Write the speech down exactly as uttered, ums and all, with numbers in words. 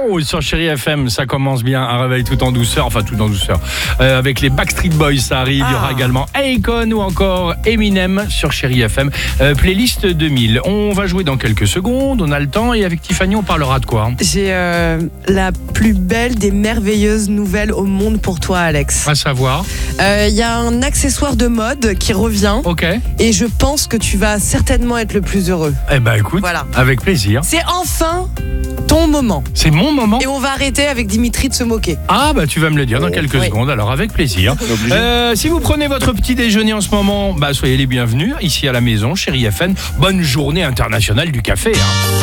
Wow, sur Chérie F M, ça commence bien. Un réveil tout en douceur, enfin tout en douceur. Euh, avec les Backstreet Boys, ça arrive. Ah. Il y aura également Akon ou encore Eminem sur Chérie F M. Euh, playlist deux mille. On va jouer dans quelques secondes, on a le temps. Et avec Tiffany, on parlera de quoi? J'ai euh, la plus belle des merveilleuses nouvelles au monde pour toi, Alex. À savoir? Il euh, y a un accessoire de mode qui revient. Ok. Et je pense que tu vas certainement être le plus heureux. Eh ben écoute, voilà. Avec plaisir. C'est enfin ton moment. C'est mon moment. Et on va arrêter avec Dimitri de se moquer. Ah bah tu vas me le dire dans quelques oui. secondes, alors avec plaisir. Euh, si vous prenez votre petit déjeuner en ce moment, bah soyez les bienvenus ici à la maison, Chérie F M. Bonne journée internationale du café. Hein.